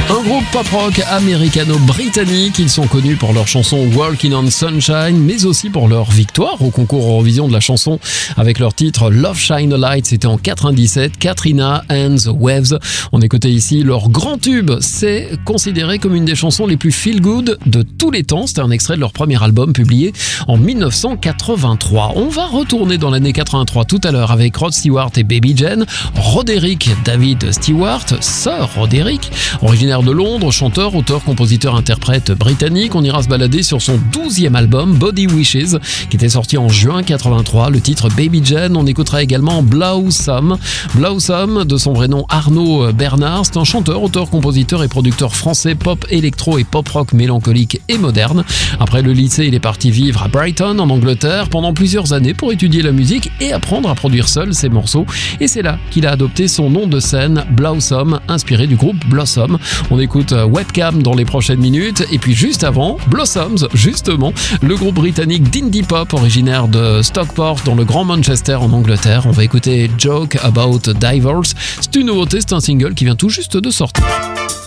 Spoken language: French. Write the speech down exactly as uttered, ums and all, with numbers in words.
Un groupe pop-rock américano-britannique, ils sont connus pour leur chanson Walking on Sunshine, mais aussi pour leur victoire au concours Eurovision de la chanson avec leur titre Love Shine a Light, c'était en quatre-vingt-dix-sept, Katrina and the Waves. On écoutait ici leur grand tube, c'est considéré comme une des chansons les plus feel-good de tous les temps, c'était un extrait de leur premier album publié en dix-neuf cent quatre-vingt-trois. On va retourner dans l'année quatre-vingt-trois tout à l'heure avec Rod Stewart et Baby Jane, Roderick David Stewart, Sir Roderick, originaire de Londres, chanteur, auteur, compositeur, interprète britannique. On ira se balader sur son douzième album Body Wishes qui était sorti en juin quatre-vingt-trois, le titre Baby Jane. On écoutera également Blossom. Blossom, de son vrai nom Arnaud Bernard, c'est un chanteur, auteur, compositeur et producteur français pop électro et pop rock mélancolique et moderne. Après le lycée, il est parti vivre à Brighton en Angleterre pendant plusieurs années pour étudier la musique et apprendre à produire seul ses morceaux. Et c'est là qu'il a adopté son nom de scène Blossom, inspiré du groupe Blossom. On écoute Webcam dans les prochaines minutes et puis juste avant, Blossoms, justement, le groupe britannique d'indie pop originaire de Stockport dans le Grand Manchester en Angleterre. On va écouter Joke About Divers. C'est une nouveauté, c'est un single qui vient tout juste de sortir.